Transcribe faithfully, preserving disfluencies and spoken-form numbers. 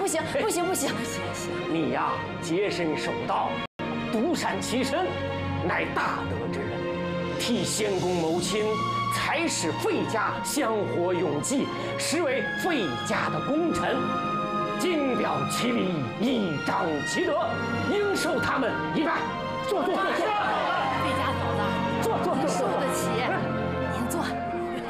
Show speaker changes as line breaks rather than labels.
行不行不行不行！
你呀，洁身守道，独善其身，乃大德之人，替先公谋亲，才使费家香火永继，实为费家的功臣。敬表其礼，以彰其德，应受他们一拜。坐坐坐坐。